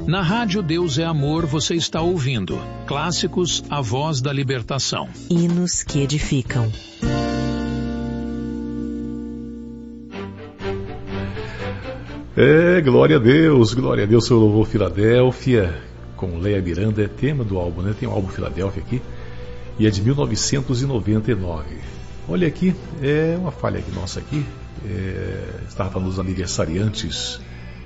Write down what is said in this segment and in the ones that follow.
Na Rádio Deus é Amor você está ouvindo Clássicos, a Voz da Libertação. Hinos que edificam. Glória a Deus, seu louvor Filadélfia, com Léa Miranda, é tema do álbum, né? Tem um álbum Filadélfia aqui, e é de 1999. Olha aqui, é uma falha aqui nossa aqui, estava falando dos aniversariantes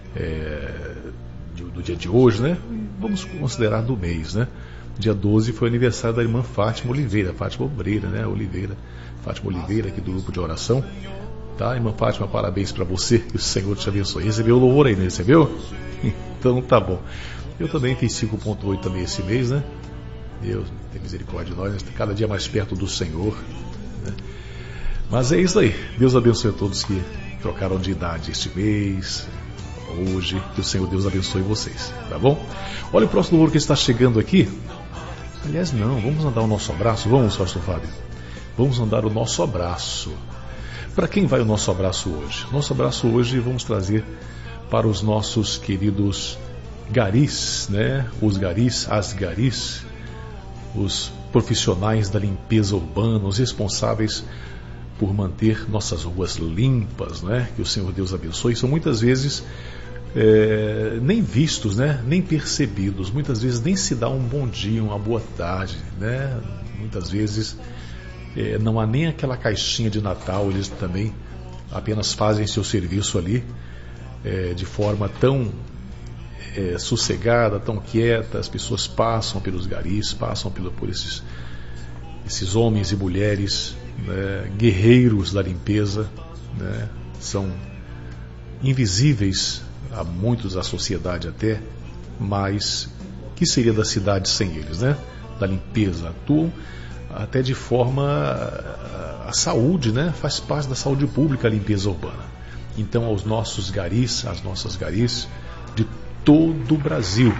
do dia de hoje, né? Vamos considerar do mês, né? Dia 12 foi o aniversário da irmã Fátima Oliveira, Fátima Obreira, né? Fátima Oliveira, aqui do grupo de oração. Tá, irmã Fátima, parabéns para você, que o Senhor te abençoe. Recebeu o louvor aí, não recebeu? Então tá bom. Eu também fiz 5.8 também esse mês, né? Deus tem misericórdia de nós, cada dia mais perto do Senhor, né? Mas é isso aí. Deus abençoe a todos que trocaram de idade este mês, hoje. Que o Senhor Deus abençoe vocês, tá bom? Olha o próximo louvor que está chegando aqui. Aliás, não, vamos andar o nosso abraço. Vamos, pastor Fábio? Vamos andar o nosso abraço. Para quem vai o nosso abraço hoje? Nosso abraço hoje vamos trazer para os nossos queridos garis, né? Os garis, as garis, os profissionais da limpeza urbana, os responsáveis por manter nossas ruas limpas, né? Que o Senhor Deus abençoe. São muitas vezes nem vistos, né? Nem percebidos. Muitas vezes nem se dá um bom dia, uma boa tarde, né? Muitas vezes não há nem aquela caixinha de Natal, eles também apenas fazem seu serviço ali de forma tão sossegada, tão quieta. As pessoas passam pelos garis, passam por esses homens e mulheres, né, guerreiros da limpeza, né, são invisíveis a muitos da sociedade até, mas que seria da cidade sem eles, né? Da limpeza, atuam até de forma a saúde, né? Faz parte da saúde pública a limpeza urbana. Então, aos nossos garis, às nossas garis de todo o Brasil,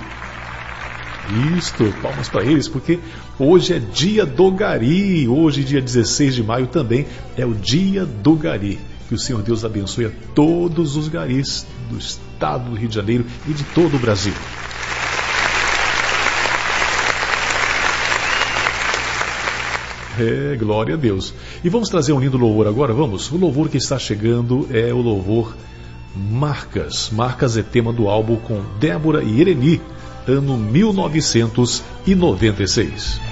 palmas para eles, porque hoje é dia do gari. Hoje, dia 16 de maio, também é o dia do gari. Que o Senhor Deus abençoe a todos os garis do estado do Rio de Janeiro e de todo o Brasil. Glória a Deus. E vamos trazer um lindo louvor agora, vamos? O louvor que está chegando é o louvor Marcas. Marcas é tema do álbum com Débora e Ereni, ano 1996.